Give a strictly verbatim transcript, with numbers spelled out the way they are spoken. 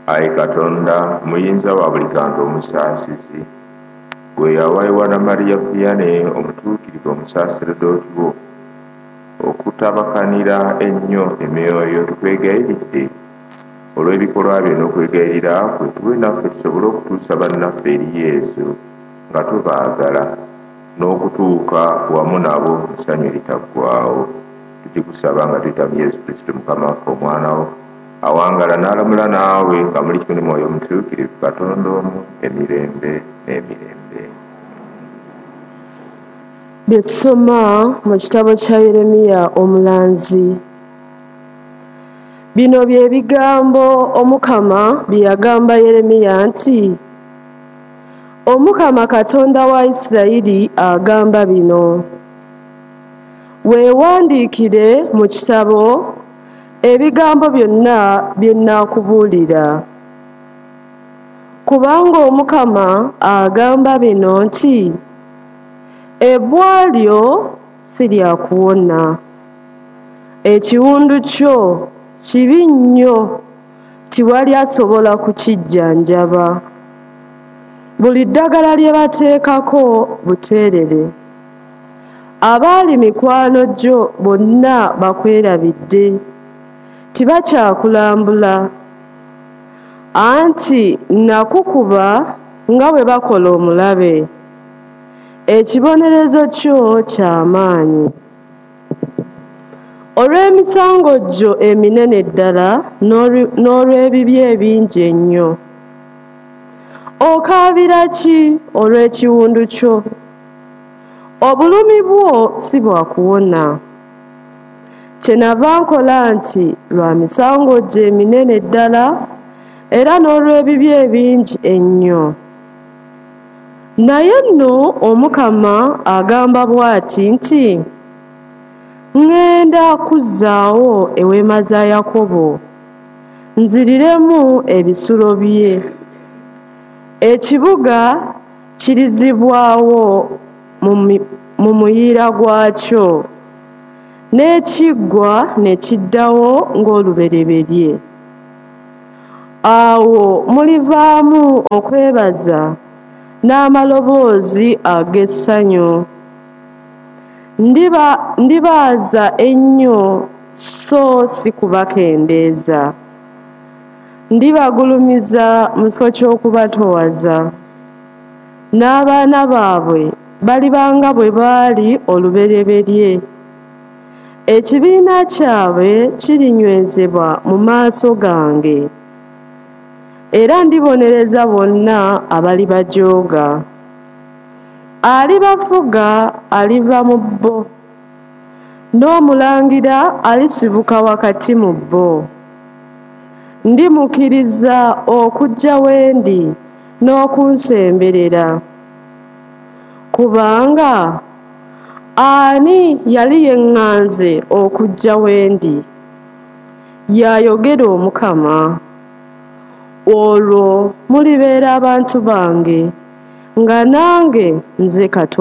Ayi Katonda muyinza wa buli kantu omusaasizi, gwe yawayiwa na Mariya Vianney omutuukirivu omusaseredoti wo okutabakanira ennyo emyoyo, tukwegayiridde olw'ebikolwa bye n'okwegayirira kwe tuwe naffe tusobole okutuusa bannaffe eri Yesu nga tubaagala n'okutuuka wamu nabo mu ssanyu eritaggwaawo. Tukikusaba nga tuyita Yesu Kristo Mukama waffe omwana wo awangala n'alamula naawe nga muli kimu ne Mwoyo Omutuukirivu Katonda omu emirembe n'emirembe. Bye tusoma mu kitabo kya Yeremiya omulanzi. Bino bye bigambo Omukama bye yagamba Yeremiya nti, Omukama Katonda wa Isirayiri agamba bino, weewandiikire mu kitabo ebigambo byonna bye nnaakubuulira. Kubanga Omukama agamba bino nti, ebbwa lyo si lya kuwona, ekiwundu kyo kibi nnyo, tiwali asobola kukijjanjaba. Buli ddagala lye bateekako buteerere. Abaali mikwano gyo bonna bakwerabidde, tibakyakulambula. Anti nakukuba nga bwe bakola omulabe, ekibonerezo kyo ky'amaanyi. Olw'emisango gyo eminene ddala n'olw'ebibi ebingi ennyo, okaabira ki olw'ekiwundu kyo? Obulumi bwo si bwa kuwona. Kyenava nkola nti lwa misango gyo eminene ddala era n'olw'ebibi ebingi ennyo. Naye nno Omukama agamba bw'ati nti, ŋŋenda kuzzaawo eweema za Yakobo, nziriremu ebisulo bye. Ekibuga kirizibwawo mu muyiira gwakyo, n'ekiggwa ne kiddawo ng'olubereberye. Awo mulivaamu okwebaza n'amaloboozi ag'essanyu. Ndiba ndibaaza ennyo so si kubakendeeza. Ndibagulumiza mu kifo ky'okubatoowaza. N'abaana baabwe baliba nga bwe baali olubereberye. Ekibiina kyabwe kirinywezebwa mu maaso gange. Era ndibonereza bonna abalibajooga. Alibafuga aliva mu bo, n'omulangira alisibuka wakati mu bo. Ndimukiriza okujja wendi n'okunsemberera. Kubanga ani yali yeŋŋanze okujja wendi? Y'ayogera Omukama. Olwo mulibeera abantu bange, nga nange nze Katonda.